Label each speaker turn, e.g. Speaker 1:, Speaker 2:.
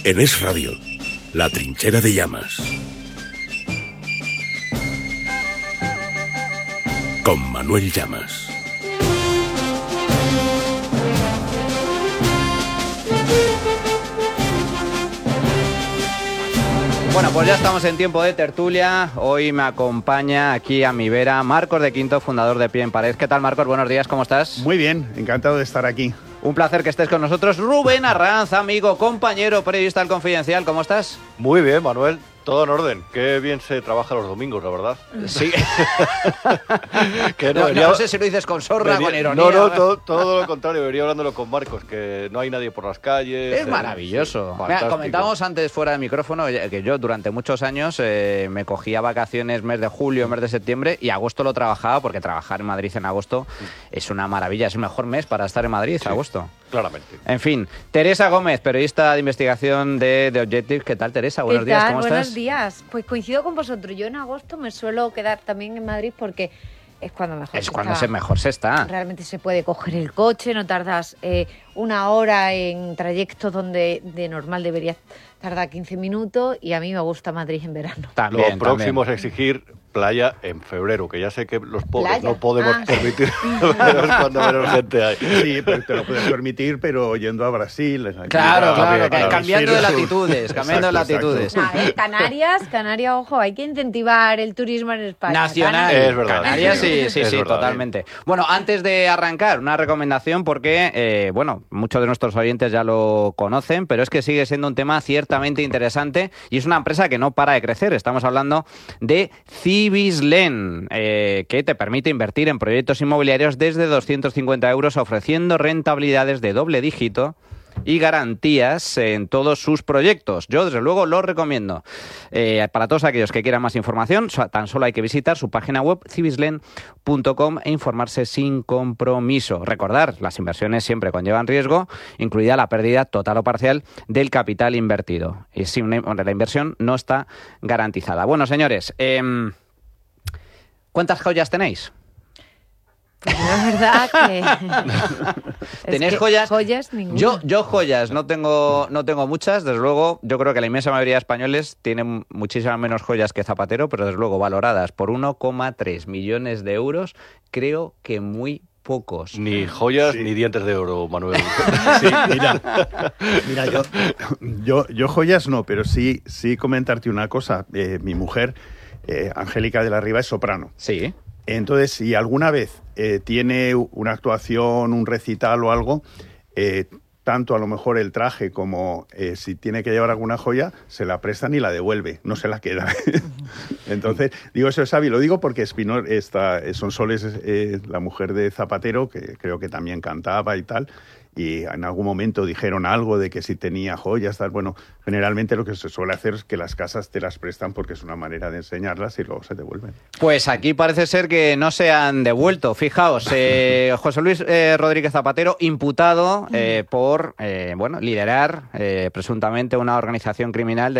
Speaker 1: En Es Radio, La Trinchera de Llamas. Con Manuel Llamas.
Speaker 2: Bueno, pues ya estamos en tiempo de tertulia. Hoy me acompaña aquí a mi vera Marcos de Quinto, fundador de Pie en Pared. ¿Qué tal, Marcos? Buenos días, ¿cómo estás?
Speaker 3: Muy bien, encantado de estar aquí.
Speaker 2: Un placer que estés con nosotros. Rubén Arranz, amigo, compañero, periodista del Confidencial, ¿cómo estás?
Speaker 4: Muy bien, Manuel. Todo en orden. Qué bien se trabaja los domingos, la verdad.
Speaker 2: Sí.
Speaker 4: Que
Speaker 2: no sé si lo dices con sorra, con ironía.
Speaker 4: No, todo lo contrario. Debería hablándolo con Marcos, que no hay nadie por las calles.
Speaker 2: Es maravilloso.
Speaker 4: Sí,
Speaker 2: mira, comentábamos antes fuera de micrófono que yo durante muchos años me cogía vacaciones mes de julio, mes de septiembre, y agosto lo trabajaba, porque trabajar en Madrid en agosto es una maravilla. Es el mejor mes para estar en Madrid, sí, agosto.
Speaker 4: Claramente.
Speaker 2: En fin, Teresa Gómez, periodista de investigación de The Objective. ¿Qué tal, Teresa? Buenos días, ¿cómo estás?
Speaker 5: Buenos días. Pues coincido con vosotros. Yo en agosto me suelo quedar también en Madrid porque es cuando mejor
Speaker 2: es cuando mejor se está.
Speaker 5: Realmente se puede coger el coche, no tardas una hora en trayectos donde de normal deberías tardar 15 minutos, y a mí me gusta Madrid en verano.
Speaker 4: Lo próximo es exigir playa en febrero, que ya sé que los pobres no podemos permitir, pero es cuando menos gente hay.
Speaker 3: Sí, pero te lo puedes permitir, pero yendo a Brasil.
Speaker 2: Claro, cambiando de latitudes, latitudes.
Speaker 5: A ver, Canarias, ojo, hay que incentivar el turismo en España.
Speaker 2: Nacional.
Speaker 4: Es verdad.
Speaker 2: Canarias, sí,
Speaker 4: verdad,
Speaker 2: totalmente. Bueno, antes de arrancar, una recomendación porque, muchos de nuestros oyentes ya lo conocen, pero es que sigue siendo un tema ciertamente interesante y es una empresa que no para de crecer. Estamos hablando de Cibislen, que te permite invertir en proyectos inmobiliarios desde 250 euros, ofreciendo rentabilidades de doble dígito y garantías en todos sus proyectos. Yo, desde luego, lo recomiendo. Para todos aquellos que quieran más información, tan solo hay que visitar su página web, cibislen.com, e informarse sin compromiso. Recordar, las inversiones siempre conllevan riesgo, incluida la pérdida total o parcial del capital invertido. Y si la inversión no está garantizada. Bueno, señores, ¿cuántas joyas tenéis?
Speaker 5: Pues la verdad que...
Speaker 2: ¿Tenéis joyas?
Speaker 5: Joyas, ninguna.
Speaker 2: Yo joyas no tengo muchas, desde luego. Yo creo que la inmensa mayoría de españoles tienen muchísimas menos joyas que Zapatero, pero desde luego valoradas por 1,3 millones de euros, creo que muy pocos.
Speaker 4: Ni joyas ni dientes de oro, Manuel.
Speaker 3: Sí, mira, yo joyas no, pero sí comentarte una cosa. Mi mujer, Angélica de la Riva, es soprano.
Speaker 2: Sí.
Speaker 3: Entonces, si alguna vez tiene una actuación, un recital o algo, tanto a lo mejor el traje como si tiene que llevar alguna joya, se la prestan y la devuelve, no se la queda. Entonces, digo, eso es sabio. Lo digo porque Sonsoles es la mujer de Zapatero, que creo que también cantaba y tal, y en algún momento dijeron algo de que si tenía joyas, tal. Bueno, generalmente lo que se suele hacer es que las casas te las prestan porque es una manera de enseñarlas y luego se devuelven.
Speaker 2: Pues aquí parece ser que no se han devuelto. Fijaos, José Luis Rodríguez Zapatero, imputado por liderar presuntamente una organización criminal